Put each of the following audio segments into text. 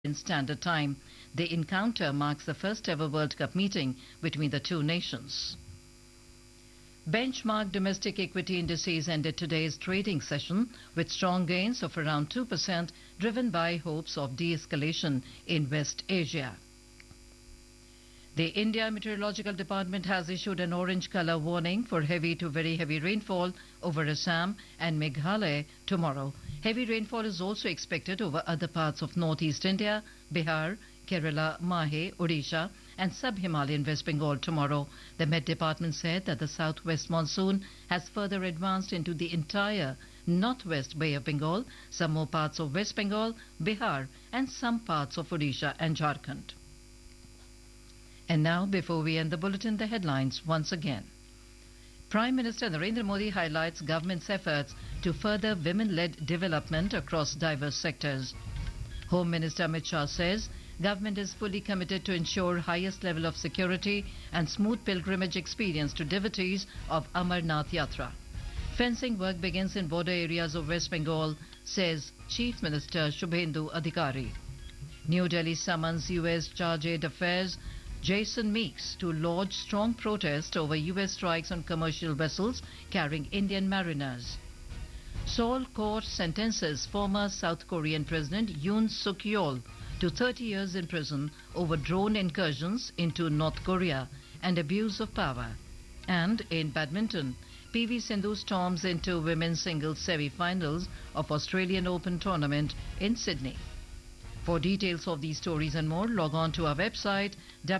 in Standard Time. The encounter marks the first ever World Cup meeting between the two nations. Benchmark domestic equity indices ended today's trading session with strong gains of around 2%, driven by hopes of de-escalation in West Asia. The India Meteorological Department has issued an orange color warning for heavy to very heavy rainfall over Assam and Meghalaya tomorrow. Heavy rainfall is also expected over other parts of northeast India, Bihar, Kerala, Mahe, Odisha and sub-Himalayan West Bengal tomorrow. The Met Department said that the southwest monsoon has further advanced into the entire northwest Bay of Bengal, some more parts of West Bengal, Bihar and some parts of Odisha and Jharkhand. And now, before we end the bulletin, the headlines once again. Prime Minister Narendra Modi highlights government's efforts to further women-led development across diverse sectors. Home Minister Amit Shah says government is fully committed to ensure highest level of security and smooth pilgrimage experience to devotees of Amarnath Yatra. Fencing work begins in border areas of West Bengal, says Chief Minister Shubhendu Adhikari. New Delhi summons U.S. Chargé d'Affaires Jason Meeks to lodge strong protest over U.S. strikes on commercial vessels carrying Indian mariners. Seoul court sentences former South Korean President Yoon Suk Yeol to 30 years in prison over drone incursions into North Korea and abuse of power. And in badminton, PV Sindhu storms into women's singles semi-finals of Australian Open tournament in Sydney. For details of these stories and more, log on to our website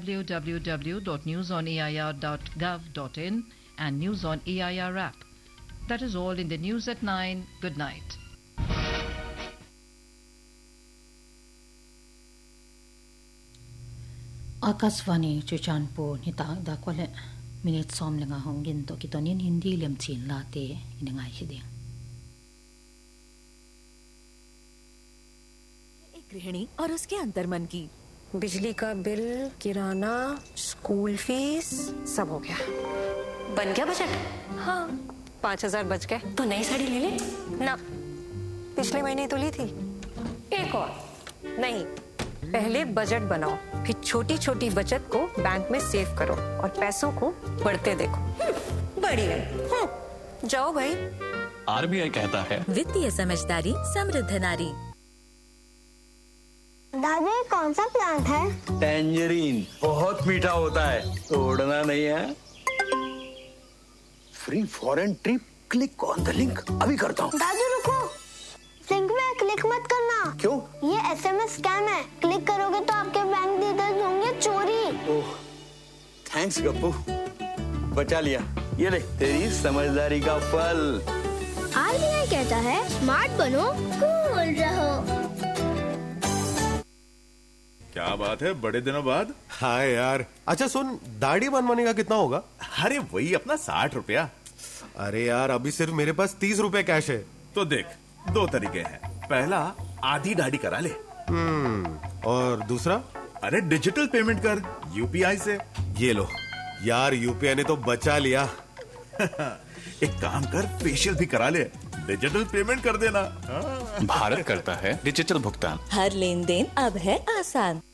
www.newsonair.gov.in and News on AIR app. That is all in the news at 9. Good night. Akasvani chuchanpo nita da kwale minute som lenga hongin to kitonin hindi lem chin late inangai hiding. गृहिणी और उसके अंतर्मन की बिजली का bill, किराना, school fees सब हो गया। बन गया बजट? हाँ, 5,000 बच गए। तो नई साड़ी ले ले? ना, पिछले महीने तो ली थी। एक और? नहीं, पहले बजट बनाओ, फिर छोटी-छोटी बचत को बैंक में सेव करो और पैसों को बढ़ते देखो। बढ़िया। जाओ भाई। आरबीआई कहता है वित्तीय समझदारी समृद्ध नारी। दादी कौन सा प्लांट है? टैंजरीन, बहुत मीठा होता है, तोड़ना नहीं है। Free foreign trip, click on the link, अभी करता हूँ। दादी रुको, लिंक में क्लिक मत करना। क्यों? ये SMS स्कैम है, क्लिक करोगे तो आपके बैंक डिटेल्स होंगे चोरी। ओह, थैंक्स गप्पू, बचा लिया। ये ले तेरी समझदारी का फल। RBI कहता है स्मार्ट बनो, कूल रहो। क्या बात है, बड़े दिनों बाद। हाँ यार। अच्छा सुन, दाढ़ी बनवाने का कितना होगा? अरे वही अपना 60 रुपया। अरे यार, अभी सिर्फ मेरे पास 30 रुपए कैश है। तो देख, दो तरीके हैं। पहला, आधी दाढ़ी करा ले। और दूसरा? अरे डिजिटल पेमेंट कर, UPI से। ये लो यार, UPI ने तो बचा लिया। एक काम कर, फेशियल भी करा ले, डिजिटल पेमेंट कर देना। भारत करता है डिजिटल भुगतान। हर लेन देन अब है आसान।